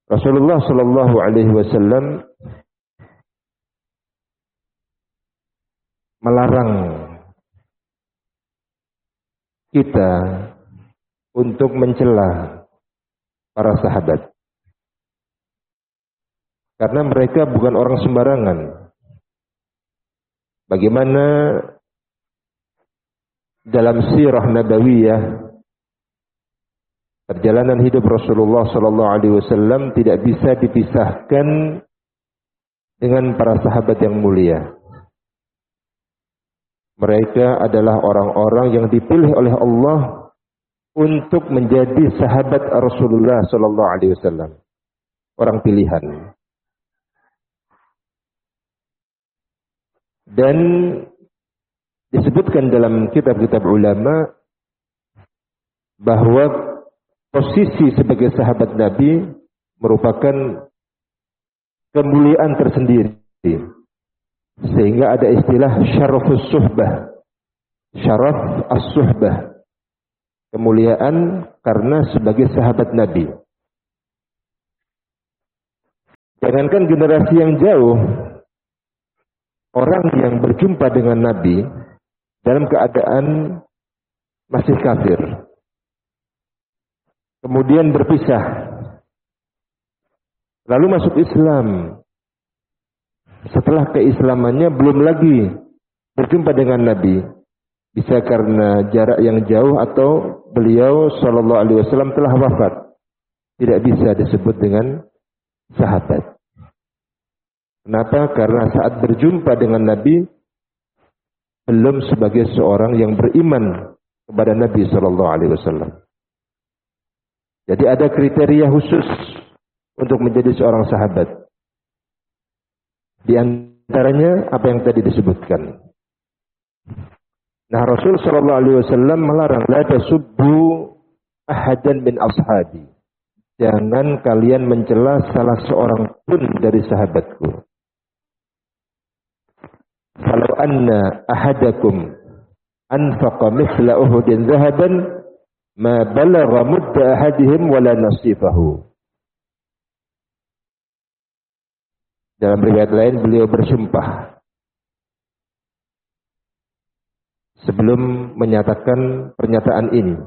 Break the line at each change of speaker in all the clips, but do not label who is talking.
Rasulullah Shallallahu Alaihi Wasallam melarang kita untuk mencela para sahabat, karena mereka bukan orang sembarangan. Bagaimana dalam sirah nabawiyah, perjalanan hidup Rasulullah Sallallahu Alaihi Wasallam tidak bisa dipisahkan dengan para sahabat yang mulia. Mereka adalah orang-orang yang dipilih oleh Allah untuk menjadi sahabat Rasulullah Sallallahu Alaihi Wasallam, orang pilihan. Dan disebutkan dalam kitab-kitab ulama bahwa posisi sebagai sahabat Nabi merupakan kemuliaan tersendiri, sehingga ada istilah syarafus suhbah, syaraf as-suhbah, kemuliaan karena sebagai sahabat Nabi. Jangankan generasi yang jauh, orang yang berjumpa dengan Nabi dalam keadaan masih kafir, kemudian berpisah, lalu masuk Islam. Setelah keislamannya belum lagi berjumpa dengan Nabi, bisa karena jarak yang jauh atau beliau Shallallahu Alaihi Wasallam telah wafat, tidak bisa disebut dengan sahabat. Kenapa? Karena saat berjumpa dengan Nabi belum sebagai seorang yang beriman kepada Nabi Shallallahu Alaihi Wasallam. Jadi ada kriteria khusus untuk menjadi seorang sahabat. Di antaranya apa yang tadi disebutkan. Nah, Rasul Shallallahu Alaihi Wasallam melarang, la tasubbu ahadan min ashabi. Jangan kalian mencela salah seorang pun dari sahabatku. Kalau anna ahadakum anfaqa mithla Uhudin zahaban ma balagha mudda ahadihim wala nasifahu. Dalam riwayat lain beliau bersumpah sebelum menyatakan pernyataan ini.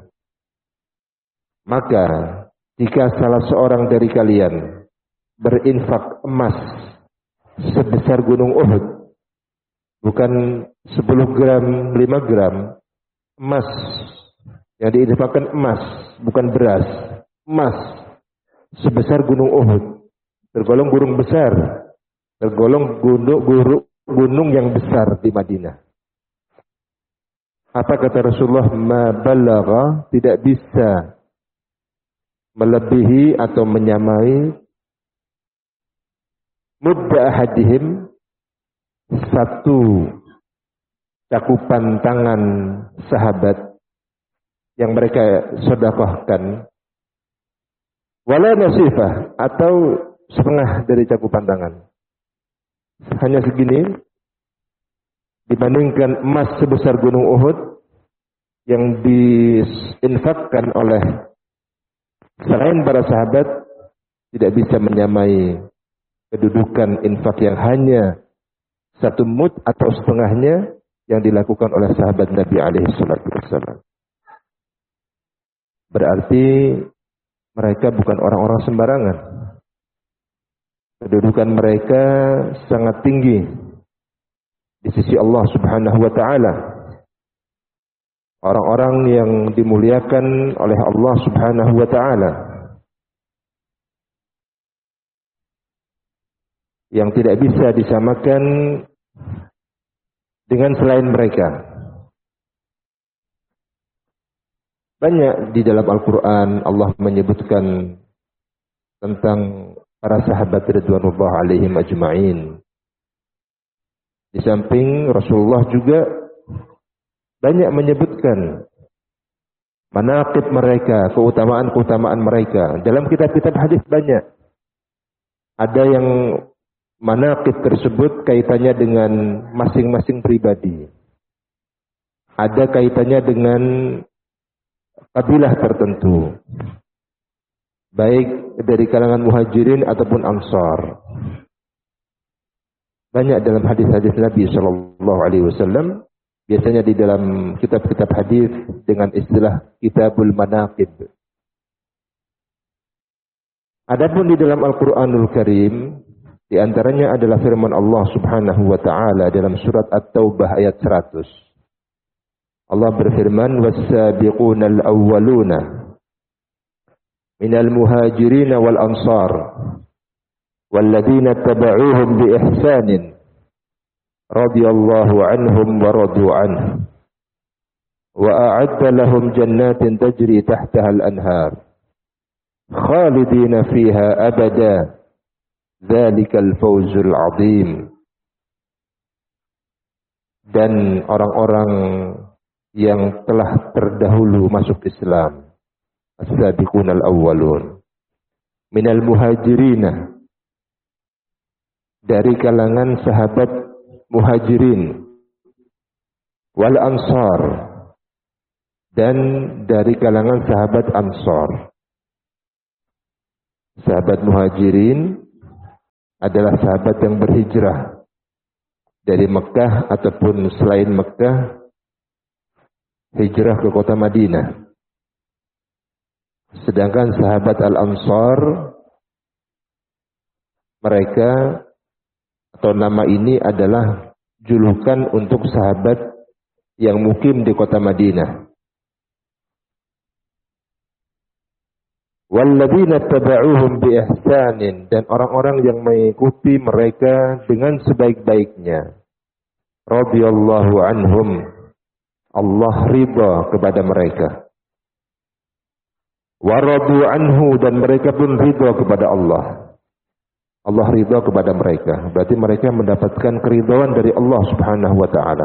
Maka jika salah seorang dari kalian berinfak emas sebesar gunung Uhud, bukan 10 gram, 5 gram, emas. Yang diinfakkan emas, bukan beras. Emas sebesar gunung Uhud. Tergolong gunung besar. Tergolong gunung yang besar di Madinah. Apa kata Rasulullah? Ma balagha, tidak bisa melebihi atau menyamai mudda ahadihim, satu cakupan tangan sahabat yang mereka sedekahkan, wala nasifah, atau setengah dari cakupan tangan. Hanya segini dibandingkan emas sebesar gunung Uhud yang diinfakkan oleh selain para sahabat, tidak bisa menyamai kedudukan infak yang hanya 1 mud atau setengahnya yang dilakukan oleh sahabat Nabi alaihi salatu wassalam. Berarti mereka bukan orang-orang sembarangan. Kedudukan mereka sangat tinggi di sisi Allah Subhanahu wa taala. Orang-orang yang dimuliakan oleh Allah Subhanahu wa taala, yang tidak bisa disamakan dengan selain mereka. Banyak di dalam Al-Quran Allah menyebutkan tentang para sahabat ridwanullah alaihim ajma'in. Di samping Rasulullah juga banyak menyebutkan manaqib mereka, keutamaan-keutamaan mereka. Dalam kitab-kitab hadis banyak. Ada yang manaqib tersebut kaitannya dengan masing-masing pribadi. Ada kaitannya dengan kabilah tertentu. baik dari kalangan muhajirin ataupun ansar. Banyak dalam hadis-hadis Nabi Shallallahu Alaihi Wasallam, biasanya di dalam kitab-kitab hadis dengan istilah Kitabul Manaqib. Adapun di dalam Al-Quranul Karim, di antaranya adalah firman Allah Subhanahu wa taala dalam surat At-Taubah ayat 100. Allah berfirman, "Was-sabiqunal awwaluna minal muhajirin wal ansar walladzina tabauhum bi ihsanin radhiyallahu anhum wa radu anhu wa a'adda lahum jannatin tajri tahtaha al-anhar khalidina fiha abada dzalikal fawzul 'adzim." Dan orang-orang yang telah terdahulu masuk Islam, as-sabiqunal awwalun minal muhajirina, dari kalangan sahabat muhajirin, wal ansar, dan dari kalangan sahabat ansar. Sahabat muhajirin adalah sahabat yang berhijrah dari Mekah ataupun selain Mekah, hijrah ke kota Madinah. Sedangkan sahabat al-ansar, mereka atau nama ini adalah julukan untuk sahabat yang mukim di kota Madinah. Walladzina tabauhum bi ihsanin, dan orang-orang yang mengikuti mereka dengan sebaik-baiknya. Radhiyallahu anhum, Allah ridha kepada mereka. Wa radu anhu, dan mereka pun ridha kepada Allah. Allah ridha kepada mereka, berarti mereka mendapatkan keridhaan dari Allah Subhanahu wa taala.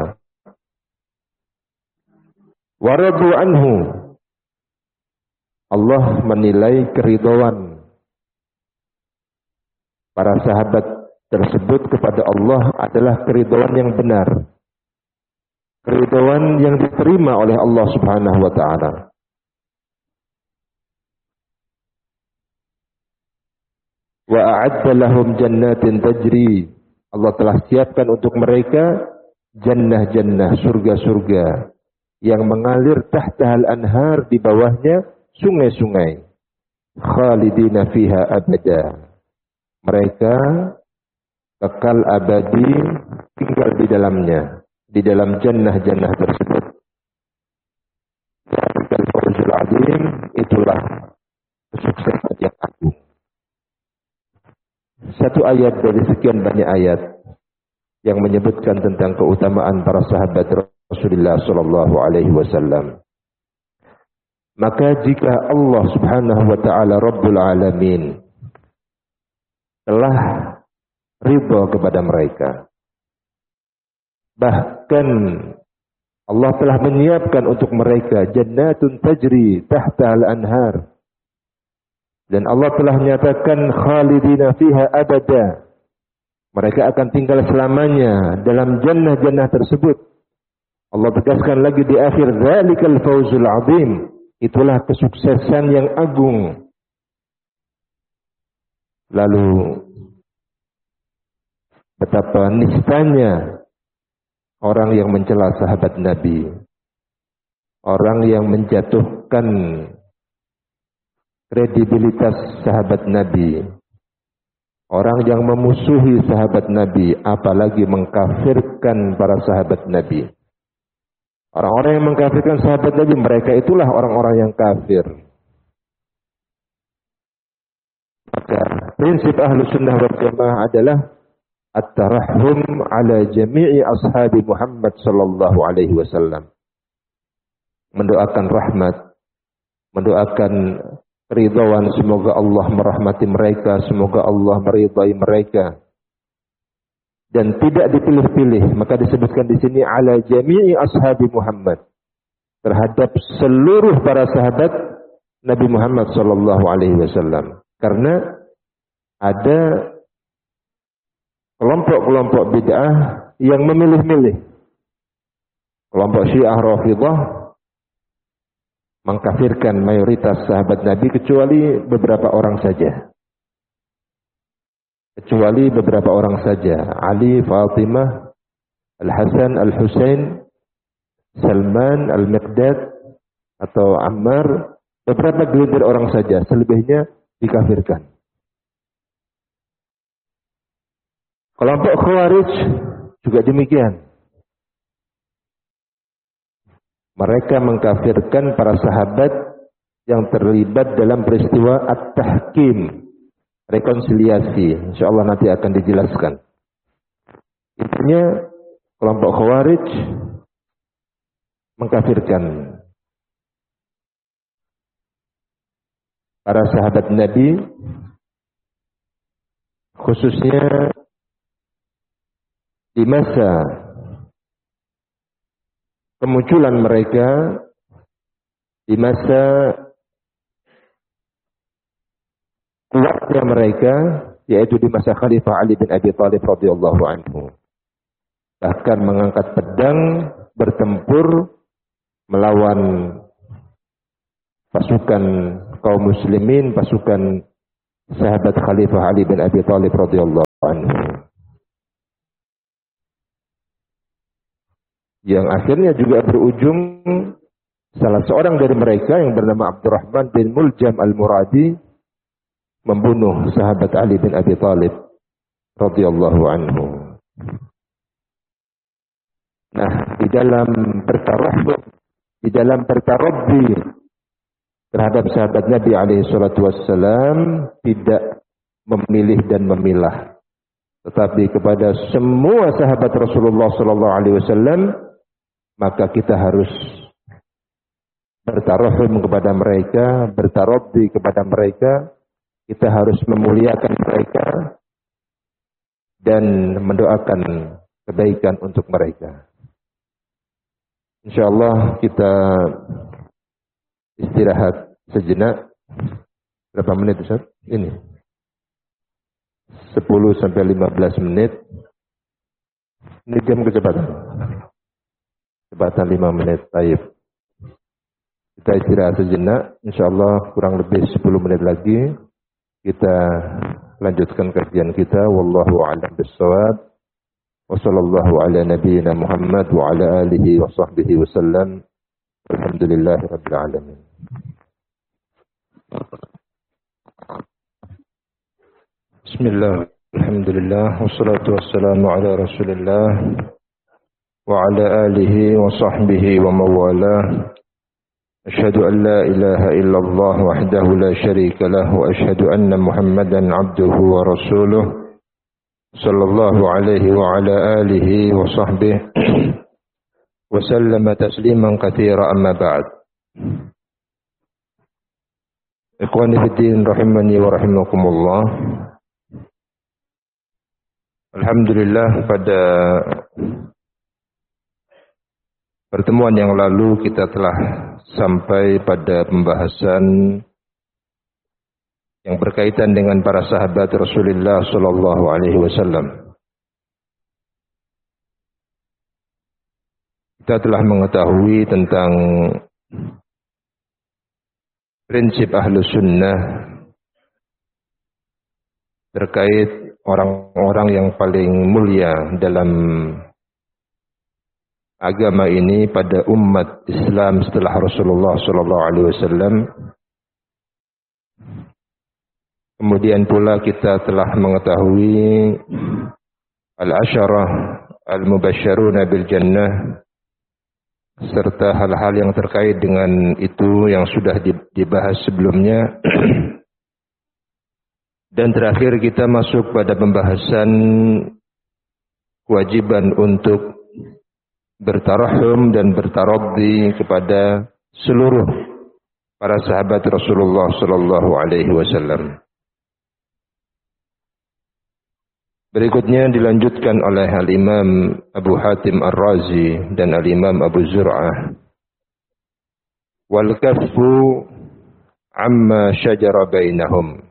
Wa radu anhu, Allah menilai keridhaan para sahabat tersebut kepada Allah adalah keridhaan yang benar. Keridhaan yang diterima oleh Allah Subhanahu wa taala. Wa a'adda lahum jannatin tajri, Allah telah siapkan untuk mereka jannah-jannah, surga-surga yang mengalir tahtahal anhar, di bawahnya sungai-sungai. Khalidina fiha abada, mereka kekal abadi tinggal di dalamnya, di dalam jannah-jannah tersebut. Dzalikal fawzul 'adzim, itulah kesuksesan yang agung. Satu ayat dari sekian banyak ayat yang menyebutkan tentang keutamaan para sahabat Rasulullah sallallahu alaihi wasallam. Maka jika Allah Subhanahu wa taala Rabbul Alamin telah ridha kepada mereka, bahkan Allah telah menyiapkan untuk mereka jannatun tajri tahta al-anhar, dan Allah telah menyatakan khalidina fiha abada, mereka akan tinggal selamanya dalam jannah-jannah tersebut. Allah tegaskan lagi di akhir, dzalikal fawzul 'adzim, itulah kesuksesan yang agung. Lalu betapa nistanya orang yang mencela sahabat Nabi, orang yang menjatuhkan kredibilitas sahabat Nabi, orang yang memusuhi sahabat Nabi, apalagi mengkafirkan para sahabat Nabi. Orang-orang yang mengkafirkan sahabat Nabi, mereka itulah orang-orang yang kafir. Maka prinsip Ahlus Sunnah wal Jamaah adalah at-tarahhum ala jami'i ashabi Muhammad sallallahu alaihi wasallam. Mendoakan rahmat, mendoakan ridhaan, semoga Allah merahmati mereka, semoga Allah meridai mereka. Dan tidak dipilih-pilih, maka disebutkan di sini ala jami'i ashabi Muhammad, terhadap seluruh para sahabat Nabi Muhammad sallallahu alaihi wasallam. Karena ada kelompok-kelompok bid'ah yang memilih-milih. Kelompok Syiah Rafidhah mengkafirkan mayoritas sahabat Nabi kecuali beberapa orang saja. Kecuali beberapa orang saja. Ali, Fatimah, Al-Hasan, Al-Husain, Salman, Al-Miqdad, atau Ammar. Beberapa gelintir orang saja. Selebihnya dikafirkan. Kelompok Khawarij juga demikian. Mereka mengkafirkan para sahabat yang terlibat dalam peristiwa At-Tahkim, rekonsiliasi. InsyaAllah nanti akan dijelaskan. Intinya kelompok Khawarij mengkafirkan para sahabat Nabi, khususnya di masa kemunculan mereka, di masa kuatnya mereka, yaitu di masa Khalifah Ali bin Abi Thalib radhiyallahu anhu. Bahkan mengangkat pedang bertempur melawan pasukan kaum muslimin, pasukan sahabat Khalifah Ali bin Abi Thalib radhiyallahu anhu. Yang akhirnya juga berujung salah seorang dari mereka yang bernama Abdurrahman bin Muljam al-Muradi membunuh sahabat Ali bin Abi Thalib radhiyallahu anhu. Nah, di dalam bertarabbi terhadap sahabat Nabi alaihi salatu wassalam tidak memilih dan memilah, tetapi kepada semua sahabat Rasulullah sallallahu alaihi wasallam maka kita harus bertarahum kepada mereka, bertarabbi kepada mereka, kita harus memuliakan mereka dan mendoakan kebaikan untuk mereka. InsyaAllah kita istirahat sejenak. Berapa menit Ustaz? Ini 10 sampai 15 menit. Ini jam kecepatan. Kecepatan 5 menit. Baik. Kita istirahat sejenak. InsyaAllah kurang lebih 10 menit lagi kita lanjutkan kajian kita. Wallahu a'lam bissawab. Wa sallallahu ala nabiyyina Muhammad wa ala alihi wa sahbihi wa sallam. Alhamdulillahi rabbil alamin. Bismillah. Alhamdulillah. Wassalatu wassalamu ala Rasulillah wa ala alihi wa sahbihi wa mawalah. Asyhadu an la ilaha illallah wahdahu la syarika lah wa asyhadu anna Muhammadan abduhu wa rasuluh sallallahu alaihi wa ala alihi wa sahbihi wa sallama tasliman katsira amma ba'd. Ikhwani fid din rahimani wa rahimakumullah. Alhamdulillah, pada pertemuan yang lalu kita telah sampai pada pembahasan yang berkaitan dengan para sahabat Rasulullah sallallahu alaihi wasallam. Kita telah mengetahui tentang prinsip Ahlus Sunnah terkait orang-orang yang paling mulia dalam agama ini pada umat Islam setelah Rasulullah sallallahu alaihi wasallam. Kemudian pula kita telah mengetahui al-asyarah al-mubasysyaruna bil jannah serta hal-hal yang terkait dengan itu yang sudah dibahas sebelumnya. Dan terakhir kita masuk pada pembahasan kewajiban untuk bertarahum dan bertaraddi kepada seluruh para sahabat Rasulullah sallallahu alaihi wasallam. Berikutnya dilanjutkan oleh Al-Imam Abu Hatim Ar-Razi dan Al-Imam Abu Zur'ah. Wal kaffu amma syajara bainahum.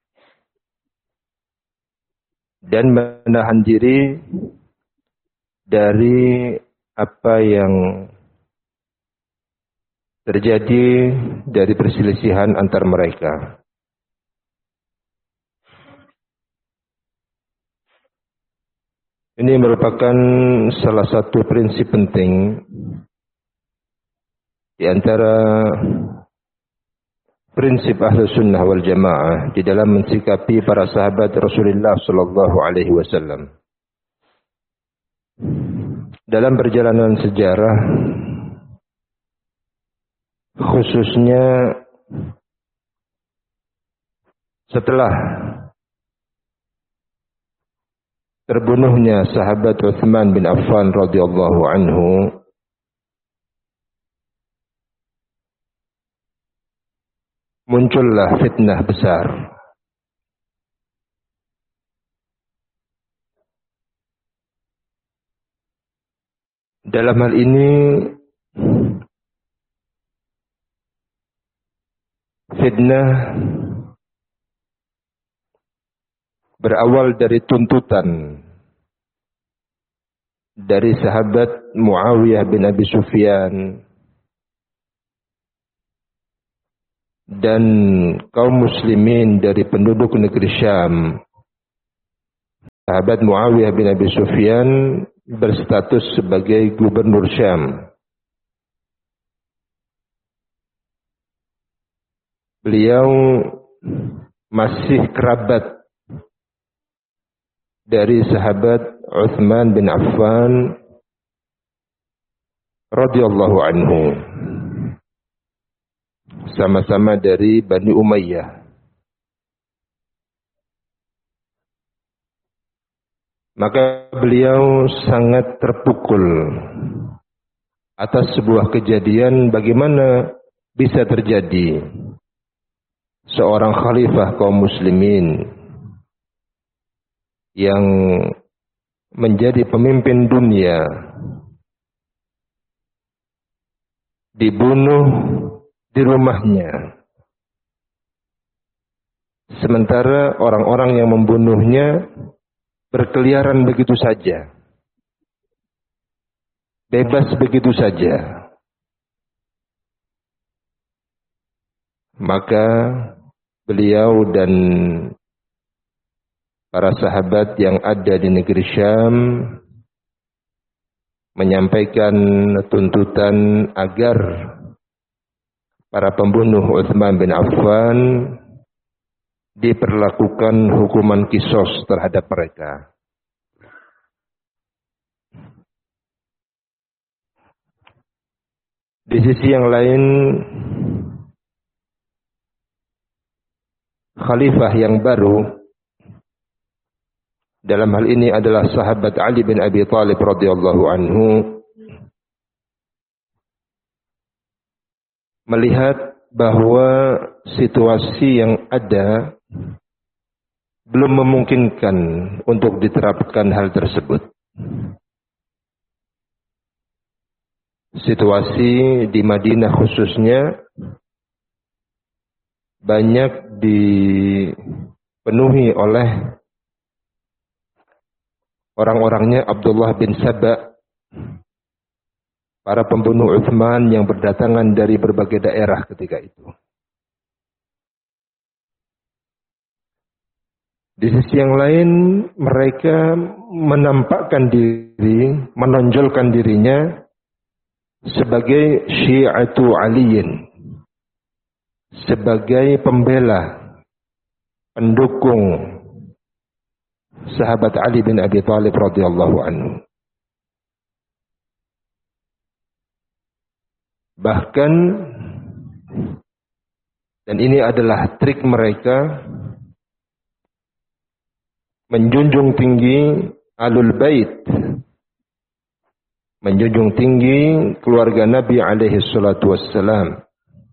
Dan menahan diri dari apa yang terjadi dari perselisihan antar mereka. Ini merupakan salah satu prinsip penting di antara prinsip Ahlus Sunnah wal Jamaah di dalam mensikapi para sahabat Rasulullah sallallahu alaihi wasallam. Dalam perjalanan sejarah, khususnya setelah terbunuhnya sahabat Utsman bin Affan radhiyallahu anhu, muncullah fitnah besar. Dalam hal ini fitnah berawal dari tuntutan dari sahabat Muawiyah bin Abi Sufyan dan kaum muslimin dari penduduk negeri Syam. Sahabat Muawiyah bin Abi Sufyan berstatus sebagai gubernur Syam. Beliau masih kerabat dari sahabat Utsman bin Affan radhiyallahu anhu. Sama-sama dari Bani Umayyah. Maka beliau sangat terpukul atas sebuah kejadian bagaimana bisa terjadi seorang khalifah kaum muslimin yang menjadi pemimpin dunia dibunuh di rumahnya. Sementara orang-orang yang membunuhnya berkeliaran begitu saja. Bebas begitu saja. Maka beliau dan para sahabat yang ada di negeri Syam menyampaikan tuntutan agar para pembunuh Utsman bin Affan diperlakukan hukuman qisas terhadap mereka. Di sisi yang lain, khalifah yang baru dalam hal ini adalah sahabat Ali bin Abi Thalib radhiyallahu anhu melihat bahwa situasi yang ada belum memungkinkan untuk diterapkan hal tersebut. Situasi di Madinah khususnya banyak dipenuhi oleh orang-orangnya Abdullah bin Saba, para pembunuh Utsman yang berdatangan dari berbagai daerah ketika itu. Di sisi yang lain, mereka menampakkan diri, menonjolkan dirinya sebagai Syi'atu Aliyin, sebagai pembela, pendukung sahabat Ali bin Abi Thalib radhiyallahu anhu. Bahkan, dan ini adalah trik mereka, menjunjung tinggi Ahlul Bait, menjunjung tinggi keluarga Nabi alaihi salatu wassalam.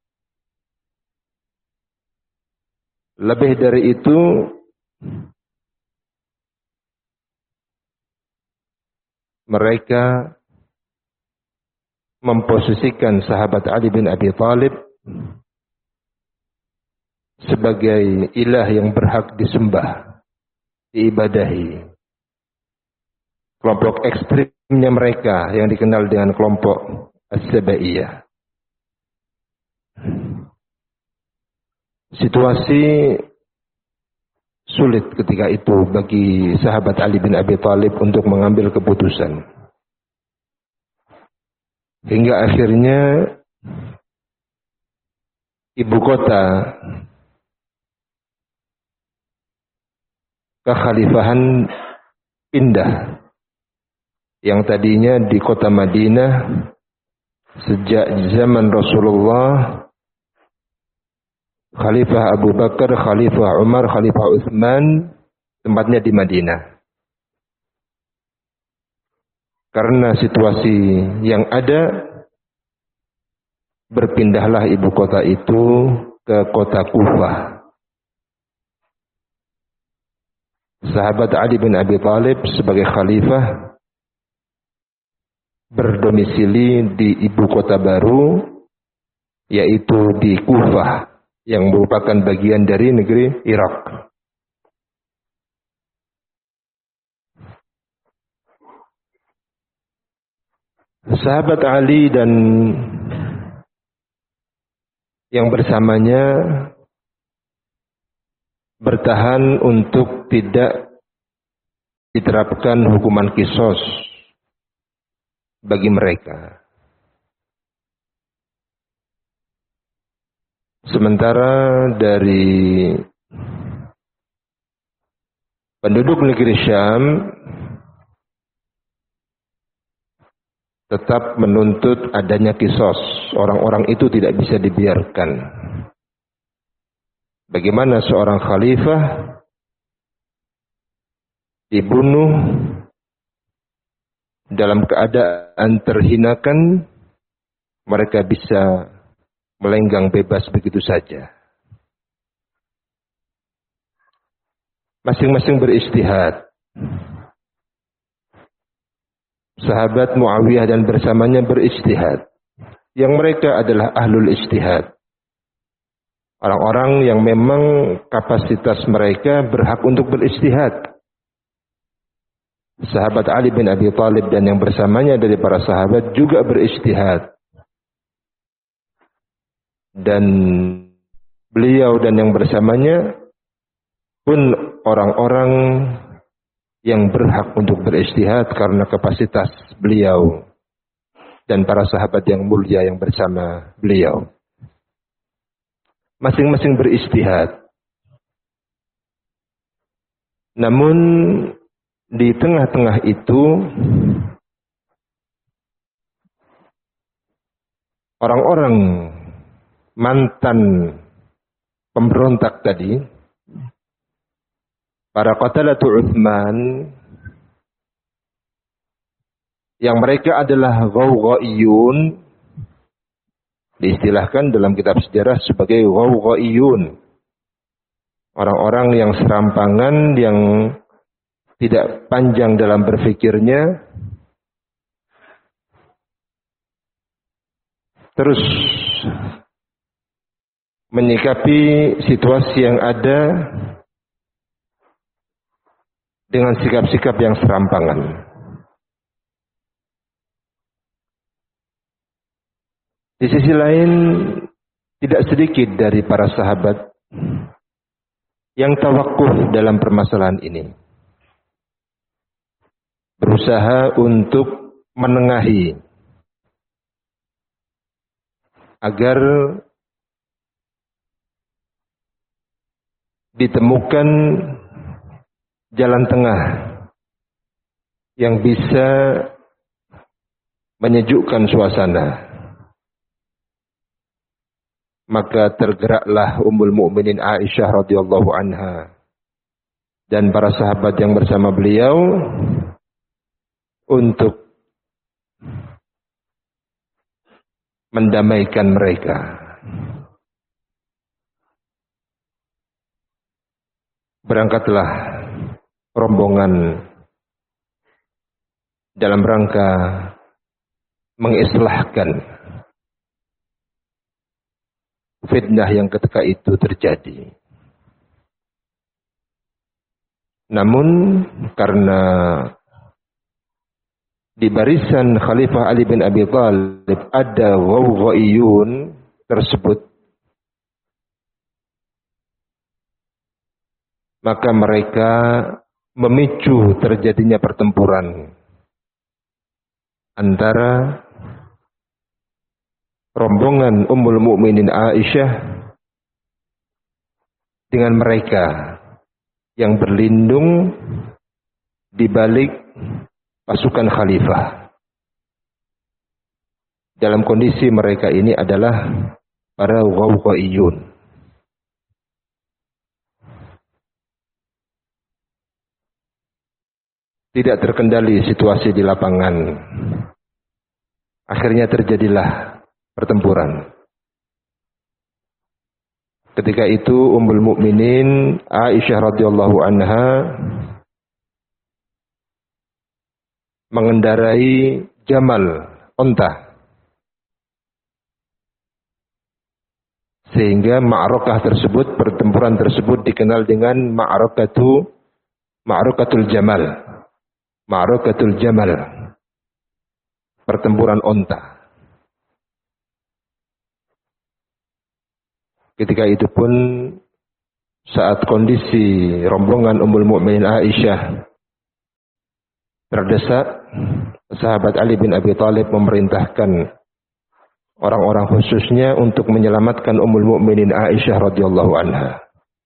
Lebih dari itu, mereka memposisikan sahabat Ali bin Abi Thalib sebagai ilah yang berhak disembah, diibadahi. Kelompok ekstrimnya mereka yang dikenal dengan kelompok As-Sabaiyah. situasi sulit ketika itu bagi sahabat Ali bin Abi Thalib untuk mengambil keputusan. Hingga akhirnya ibu kota kekhalifahan pindah. Yang tadinya di kota Madinah sejak zaman Rasulullah, Khalifah Abu Bakar, Khalifah Umar, Khalifah Utsman, tempatnya di Madinah. Karena situasi yang ada, berpindahlah ibu kota itu ke kota Kufah. Sahabat Ali bin Abi Thalib sebagai khalifah berdomisili di ibu kota baru, yaitu di Kufah, yang merupakan bagian dari negeri Irak. Sahabat Ali dan yang bersamanya bertahan untuk tidak diterapkan hukuman qisas bagi mereka. Sementara dari penduduk negeri Syam tetap menuntut adanya qisas. Orang-orang itu tidak bisa dibiarkan. Bagaimana seorang khalifah dibunuh dalam keadaan terhinakan, mereka bisa melenggang bebas begitu saja. Masing-masing beristihad. Sahabat Muawiyah dan bersamanya beristihad. Yang mereka adalah ahlul istihad. Orang-orang yang memang kapasitas mereka berhak untuk beristihad. Sahabat Ali bin Abi Thalib dan yang bersamanya dari para sahabat juga beristihad. Dan beliau dan yang bersamanya pun orang-orang yang berhak untuk beristihad karena kapasitas beliau dan para sahabat yang mulia yang bersama beliau. Masing-masing beristihad. Namun di tengah-tengah itu orang-orang mantan pemberontak tadi, para qatalatu Utsman, yang mereka adalah ghawghaiyun, diistilahkan dalam kitab sejarah sebagai ghawghaiyun. Orang-orang yang serampangan, yang tidak panjang dalam berfikirnya, terus menyikapi situasi yang ada dengan sikap-sikap yang serampangan. Di sisi lain, tidak sedikit dari para sahabat yang tawakuf dalam permasalahan ini. Berusaha untuk menengahi agar ditemukan jalan tengah yang bisa menyejukkan suasana. Maka tergeraklah Ummul Mukminin Aisyah radhiyallahu anha dan para sahabat yang bersama beliau untuk mendamaikan mereka. Berangkatlah rombongan dalam rangka mengislahkan fitnah yang ketika itu terjadi. Namun karena di barisan Khalifah Ali bin Abi Thalib ada ghawghaiyun tersebut, maka mereka memicu terjadinya pertempuran antara rombongan Ummul Mukminin Aisyah dengan mereka yang berlindung di balik pasukan khalifah. Dalam kondisi mereka ini adalah para ghawqaiyun. Tidak terkendali situasi di lapangan. Akhirnya terjadilah pertempuran. Ketika itu Ummul Mukminin Aisyah radhiyallahu anha mengendarai jamal, onta. Sehingga ma'rakah tersebut, pertempuran tersebut dikenal dengan ma'rakatul jamal. Ma'rakatul jamal. Pertempuran onta. Ketika itu pun saat kondisi rombongan Ummul Mukminin Aisyah terdesak, sahabat Ali bin Abi Thalib memerintahkan orang-orang khususnya untuk menyelamatkan Ummul Mukminin Aisyah radhiyallahu anha.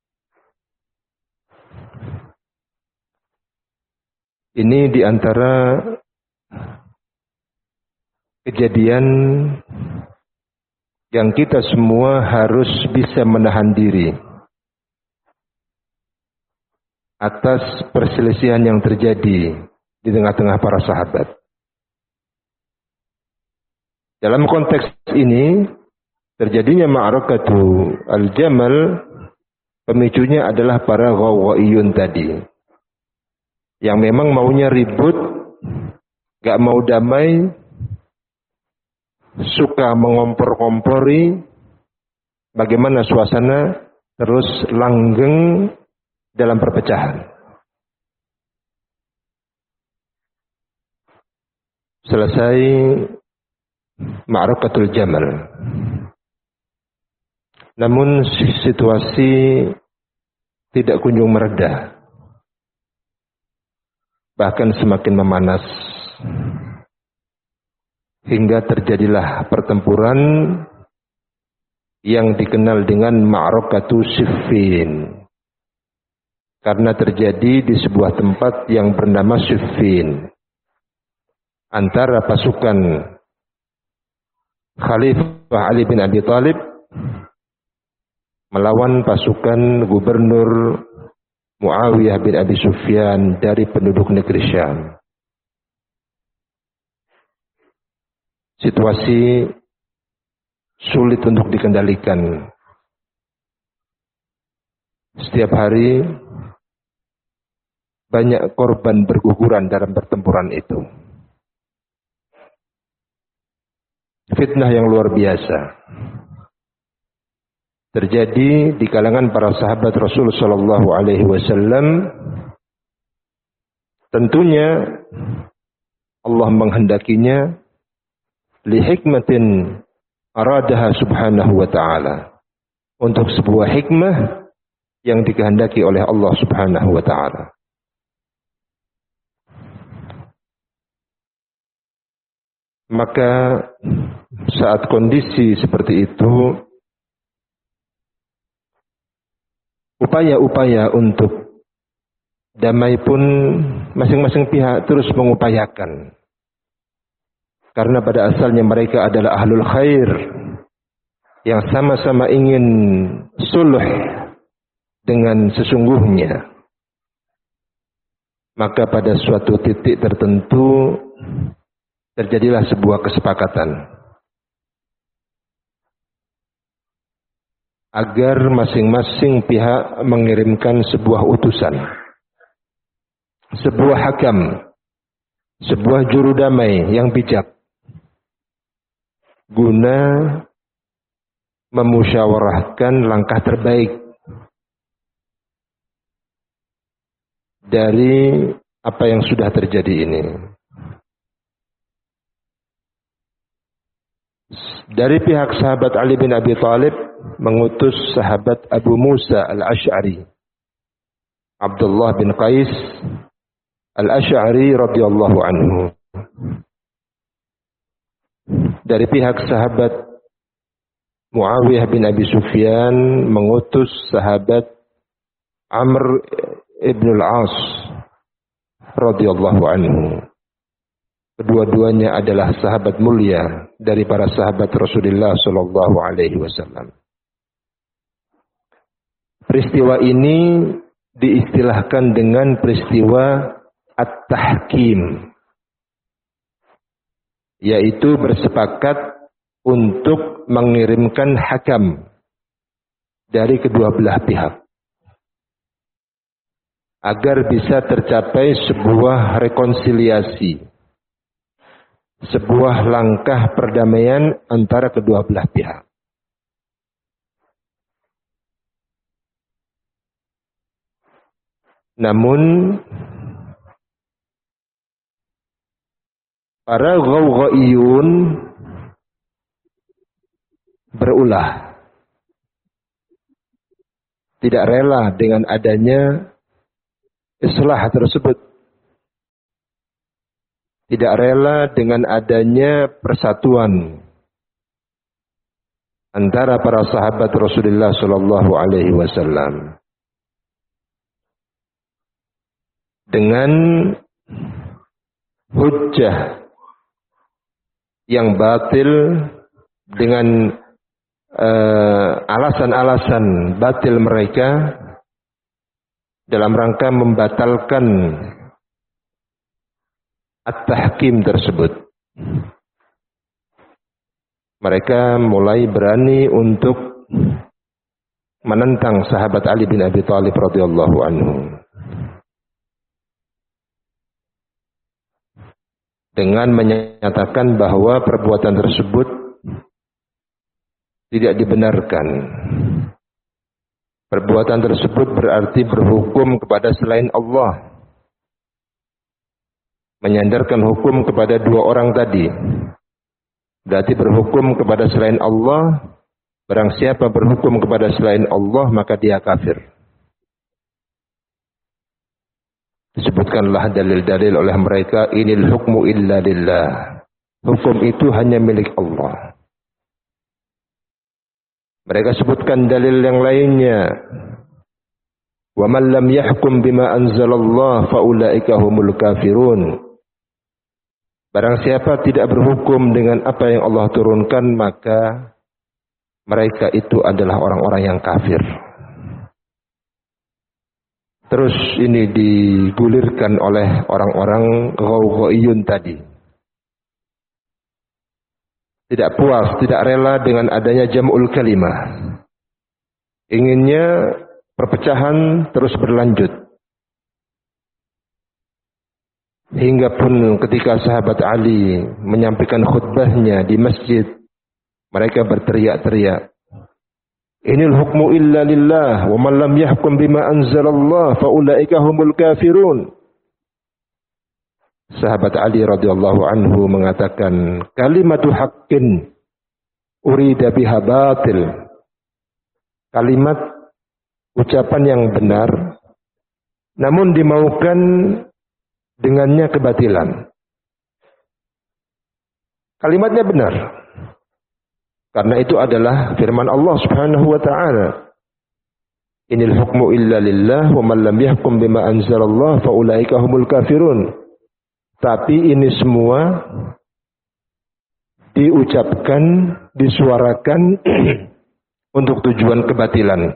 Ini di antara kejadian yang kita semua harus bisa menahan diri atas perselisihan yang terjadi di tengah-tengah para sahabat. Dalam konteks ini, terjadinya ma'rakatu al-jamal, pemicunya adalah para ghawqaiyun tadi. Yang memang maunya ribut, gak mau damai, suka mengompor-kompori, bagaimana suasana terus langgeng dalam perpecahan. Selesai ma'rakatul jamal. Namun situasi tidak kunjung mereda. Bahkan semakin memanas. Hingga terjadilah pertempuran yang dikenal dengan Ma'rakatu Siffin. Karena terjadi di sebuah tempat yang bernama Siffin. Antara pasukan Khalifah Ali bin Abi Thalib melawan pasukan Gubernur Muawiyah bin Abi Sufyan dari penduduk negeri Syam. Situasi sulit untuk dikendalikan. Setiap hari banyak korban berguguran dalam pertempuran itu. Fitnah yang luar biasa terjadi di kalangan para sahabat Rasul sallallahu alaihi wasallam. Tentunya Allah menghendakinya li hikmatin aradaha subhanahu wa ta'ala, untuk sebuah hikmah yang dikehendaki oleh Allah subhanahu wa ta'ala. Maka saat kondisi seperti itu, upaya-upaya untuk damai pun masing-masing pihak terus mengupayakan. Karena pada asalnya mereka adalah ahlul khair yang sama-sama ingin sulh dengan sesungguhnya. Maka pada suatu titik tertentu terjadilah sebuah kesepakatan agar masing-masing pihak mengirimkan sebuah utusan, sebuah hakam, sebuah juru damai yang bijak, guna memusyawarahkan langkah terbaik dari apa yang sudah terjadi ini. Dari pihak sahabat Ali bin Abi Thalib mengutus sahabat Abu Musa al-Ash'ari Abdullah bin Qais Al-Asy'ari radhiyallahu anhu. Dari pihak sahabat Muawiyah bin Abi Sufyan mengutus sahabat Amr ibn al-As radhiyallahu anhu. Kedua-duanya adalah sahabat mulia dari para sahabat Rasulullah sallallahu alaihi wasallam. Peristiwa ini diistilahkan dengan peristiwa at-tahkim, yaitu bersepakat untuk mengirimkan hakam dari kedua belah pihak agar bisa tercapai sebuah rekonsiliasi, sebuah langkah perdamaian antara kedua belah pihak. Namun para ghawghaiyun berulah, tidak rela dengan adanya islah tersebut, tidak rela dengan adanya persatuan antara para sahabat Rasulullah sallallahu alaihi wasallam. Dengan hujjah yang batil, dengan alasan-alasan batil mereka dalam rangka membatalkan at-tahkim tersebut. Mereka mulai berani untuk menentang sahabat Ali bin Abi Thalib radhiyallahu anhu dengan menyatakan bahwa perbuatan tersebut tidak dibenarkan. Perbuatan tersebut berarti berhukum kepada selain Allah, menyandarkan hukum kepada dua orang tadi. Berarti berhukum kepada selain Allah. Barang siapa berhukum kepada selain Allah, maka dia kafir. Disebutkanlah dalil-dalil oleh mereka, inil hukmu illa lillah. Hukum itu hanya milik Allah. Mereka sebutkan dalil yang lainnya. Wa man lam yahkum bima anzalallah fa ulaika humul kafirun. Barang siapa tidak berhukum dengan apa yang Allah turunkan, maka mereka itu adalah orang-orang yang kafir. Terus ini digulirkan oleh orang-orang ghawghaiyun tadi. Tidak puas, tidak rela dengan adanya jam'ul kalimah. Inginnya perpecahan terus berlanjut. Hingga pun ketika sahabat Ali menyampaikan khutbahnya di masjid, mereka berteriak-teriak, inil hukmu illa lillah wa man lam yahkum bima anzalallah fa ulaika humul kafirun. Sahabat Ali radhiyallahu anhu mengatakan, kalimatu haqqin urida biha batil. Kalimat ucapan yang benar namun dimaukan dengannya kebatilan. Kalimatnya benar, karena itu adalah firman Allah Subhanahu wa taala. Inil hukmu illa lillah wa man lam yahkum bima anzalallah fa ulaika humul kafirun. Tapi ini semua diucapkan, disuarakan untuk tujuan kebatilan.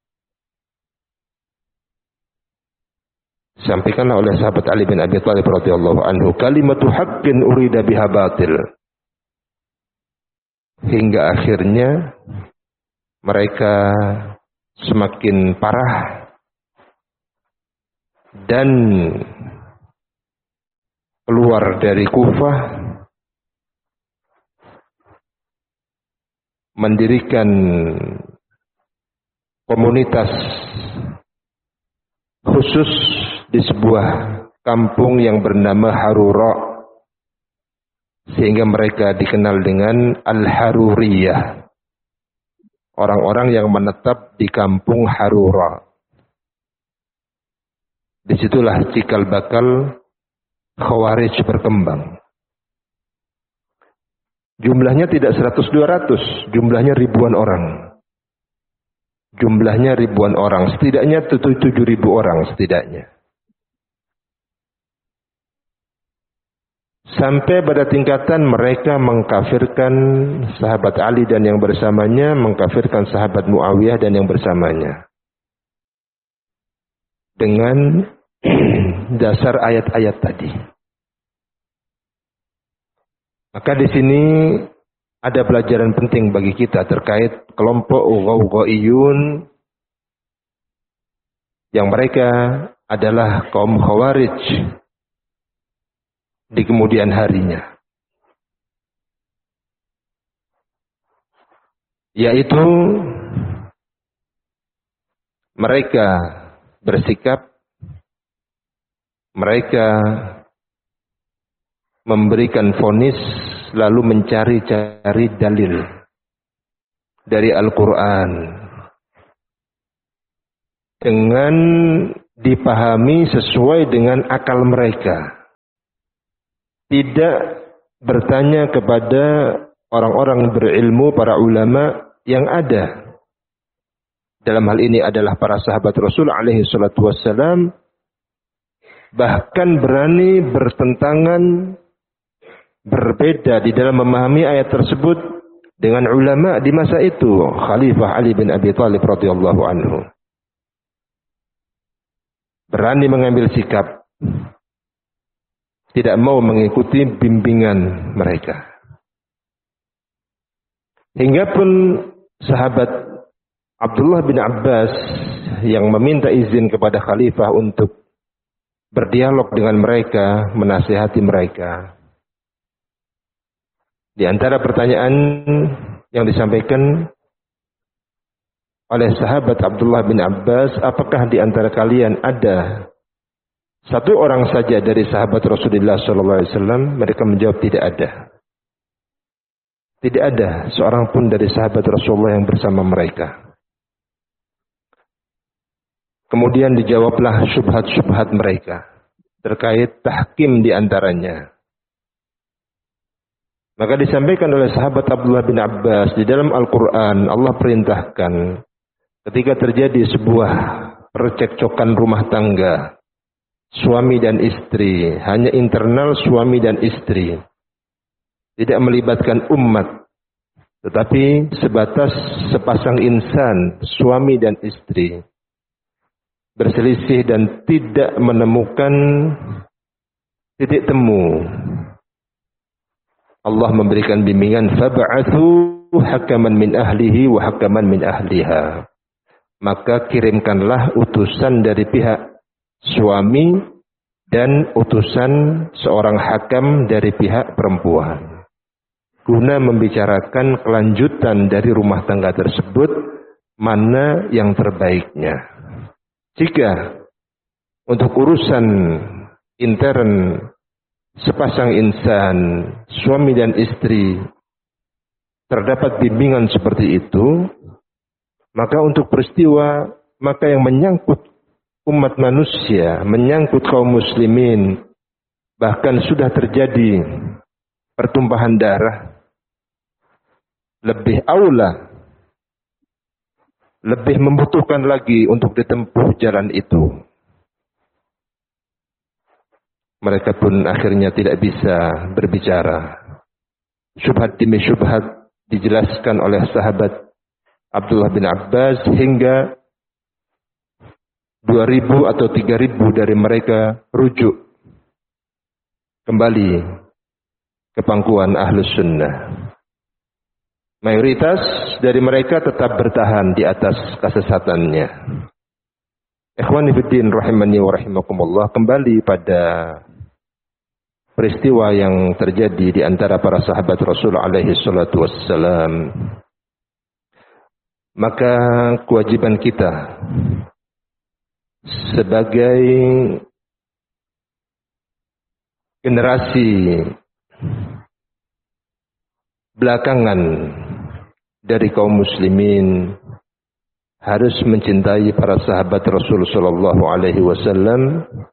Sampaikanlah oleh sahabat Ali bin Abi Thalib radhiyallahu anhu, kalimatu haqqin urida biha batil. Hingga akhirnya mereka semakin parah dan keluar dari Kufah, mendirikan komunitas khusus di sebuah kampung yang bernama Harura, sehingga mereka dikenal dengan Al-Haruriyah, orang-orang yang menetap di kampung Harura. Disitulah cikal bakal Khawarij berkembang. Jumlahnya tidak 100-200, jumlahnya ribuan orang. Jumlahnya ribuan orang, setidaknya 7.000 orang setidaknya. Sampai pada tingkatan mereka mengkafirkan sahabat Ali dan yang bersamanya, mengkafirkan sahabat Muawiyah dan yang bersamanya. Dengan dasar ayat-ayat tadi. Maka di sini ada pelajaran penting bagi kita terkait kelompok Ghawghaiyun yang mereka adalah kaum Khawarij di kemudian harinya. Yaitu mereka bersikap, mereka memberikan vonis lalu mencari-cari dalil dari Al-Quran dengan dipahami sesuai dengan akal mereka. Tidak bertanya kepada orang-orang berilmu, para ulama yang ada. Dalam hal ini adalah para sahabat Rasul alaihi salatu wassalam. Bahkan berani bertentangan, berbeda di dalam memahami ayat tersebut dengan ulama di masa itu. Khalifah Ali bin Abi Thalib radhiyallahu anhu. Berani mengambil sikap. Tidak mau mengikuti bimbingan mereka. Hingga pun sahabat Abdullah bin Abbas yang meminta izin kepada khalifah untuk berdialog dengan mereka, menasihati mereka. Di antara pertanyaan yang disampaikan oleh sahabat Abdullah bin Abbas, apakah di antara kalian ada satu orang saja dari sahabat Rasulullah SAW? Mereka menjawab tidak ada. Tidak ada seorang pun dari sahabat Rasulullah yang bersama mereka. Kemudian dijawablah syubhat-syubhat mereka terkait tahkim di antaranya. Maka disampaikan oleh sahabat Abdullah bin Abbas di dalam Al-Quran, Allah perintahkan ketika terjadi sebuah percekcokan rumah tangga, suami dan istri, hanya internal suami dan istri, tidak melibatkan umat, tetapi sebatas sepasang insan, suami dan istri, berselisih dan tidak menemukan titik temu. Allah memberikan bimbingan, fab'athu hakaman min ahlihi wa hakaman min ahliha. Maka kirimkanlah utusan dari pihak suami dan utusan seorang hakam dari pihak perempuan, guna membicarakan kelanjutan dari rumah tangga tersebut, mana yang terbaiknya. Jika untuk urusan intern sepasang insan, suami dan istri, terdapat bimbingan seperti itu, maka untuk peristiwa, maka yang menyangkut umat manusia, menyangkut kaum muslimin, bahkan sudah terjadi pertumpahan darah, lebih aula, lebih membutuhkan lagi untuk ditempuh jalan itu. Mereka pun akhirnya tidak bisa berbicara. Syubhat demi syubhat dijelaskan oleh sahabat Abdullah bin Abbas hingga 2.000 atau 3.000 dari mereka rujuk kembali ke pangkuan Ahlus Sunnah. Mayoritas dari mereka tetap bertahan di atas kesesatannya. Ikhwani fiddin rahimani wa rahimakumullah, kembali pada peristiwa yang terjadi di antara para sahabat Rasul alaihi salatu wassalam. Maka kewajiban kita sebagai generasi belakangan dari kaum muslimin harus mencintai para sahabat Rasul sallallahu alaihi wasallam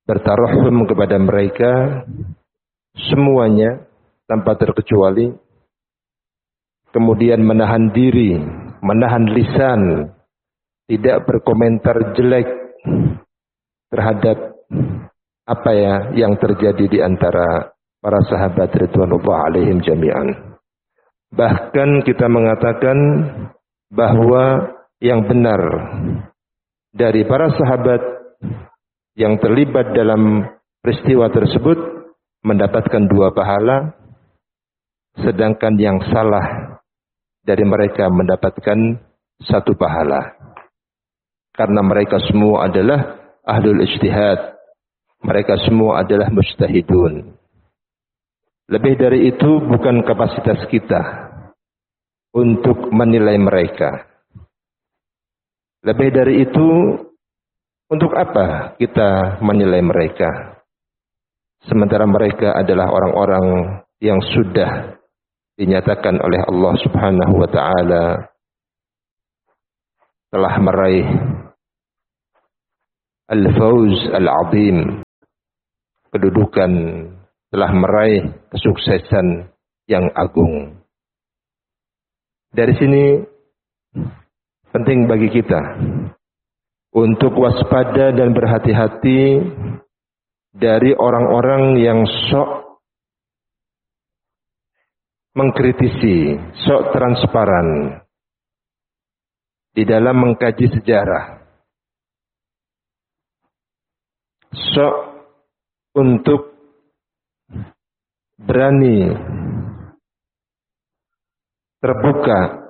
bertarahum kepada mereka semuanya tanpa terkecuali, kemudian menahan diri, menahan lisan, tidak berkomentar jelek terhadap apa yang terjadi di antara para sahabat ridwanullah alaihim jami'an. Bahkan kita mengatakan bahwa yang benar dari para sahabat yang terlibat dalam peristiwa tersebut mendapatkan 2 pahala, sedangkan yang salah dari mereka mendapatkan 1 pahala. Karena mereka semua adalah ahlul ijtihad. Mereka semua adalah mujtahidun. Lebih dari itu bukan kapasitas kita untuk menilai mereka. Lebih dari itu, untuk apa kita menilai mereka? Sementara mereka adalah orang-orang yang sudah dinyatakan oleh Allah Subhanahu wa taala telah meraih al-fawz al-azim, kedudukan, telah meraih kesuksesan yang agung. Dari sini penting bagi kita untuk waspada dan berhati-hati dari orang-orang yang sok mengkritisi, sok transparan di dalam mengkaji sejarah, sok untuk berani terbuka